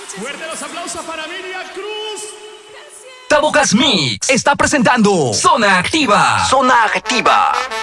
Fuerte los aplausos para Miriam Cruz. Tabocas Mix está presentando Zona Activa. Zona Activa.